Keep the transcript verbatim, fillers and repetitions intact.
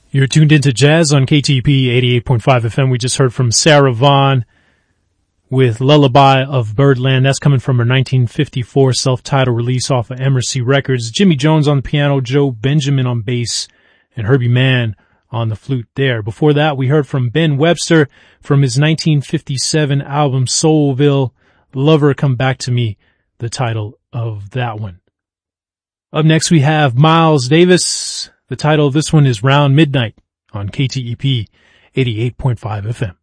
You're tuned into Jazz on K T E P eighty-eight point five F M. We just heard from Sarah Vaughan with Lullaby of Birdland. That's coming from her nineteen fifty-four self-titled release off of Emercy Records. Jimmy Jones on the piano, Joe Benjamin on bass, and Herbie Mann on the flute there. Before that, we heard from Ben Webster from his nineteen fifty-seven album Soulville, Lover Come Back to Me, the title of that one. Up next, we have Miles Davis. The title of this one is Round Midnight on K T E P eighty-eight point five F M.